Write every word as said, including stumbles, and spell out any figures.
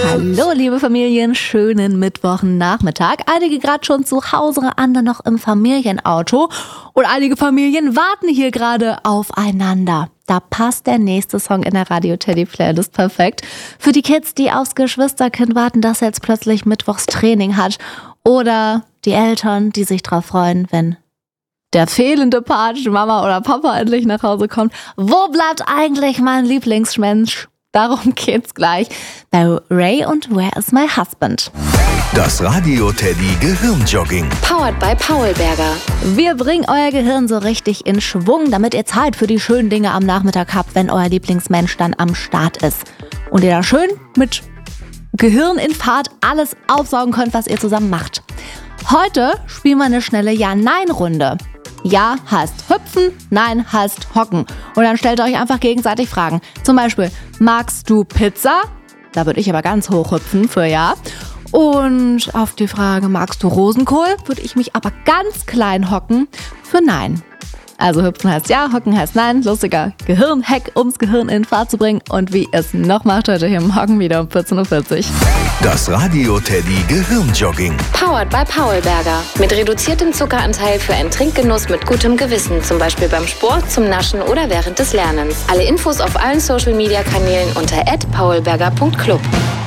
Hallo liebe Familien, schönen Mittwochnachmittag. Einige gerade schon zu Hause, andere noch im Familienauto und einige Familien warten hier gerade aufeinander. Da passt der nächste Song in der Radio Teddy Playlist perfekt. Für die Kids, die aufs Geschwisterkind warten, das jetzt plötzlich Mittwochs Training hat. Oder die Eltern, die sich drauf freuen, wenn der fehlende Part, Mama oder Papa endlich nach Hause kommt. Wo bleibt eigentlich mein Lieblingsmensch? Darum geht's gleich bei Ray und Where is my husband? Das Radio Teddy Gehirnjogging. Powered by Paulberger. Wir bringen euer Gehirn so richtig in Schwung, damit ihr Zeit für die schönen Dinge am Nachmittag habt, wenn euer Lieblingsmensch dann am Start ist. Und ihr da schön mit Gehirn in Fahrt alles aufsaugen könnt, was ihr zusammen macht. Heute spielen wir eine schnelle Ja-Nein-Runde. Ja heißt hüpfen, Nein heißt hocken. Und dann stellt ihr euch einfach gegenseitig Fragen. Zum Beispiel, magst du Pizza? Da würde ich aber ganz hoch hüpfen für Ja. Und auf die Frage, magst du Rosenkohl? Würde ich mich aber ganz klein hocken für Nein. Also hüpfen heißt Ja, hocken heißt Nein. Lustiger Gehirnhack, ums Gehirn in Fahrt zu bringen. Und wie es noch macht, heute hier morgen wieder um vierzehn Uhr vierzig. Das Radio Teddy Gehirnjogging. Powered by Paulberger. Mit reduziertem Zuckeranteil für einen Trinkgenuss mit gutem Gewissen. Zum Beispiel beim Sport, zum Naschen oder während des Lernens. Alle Infos auf allen Social Media Kanälen unter at paulberger punkt club.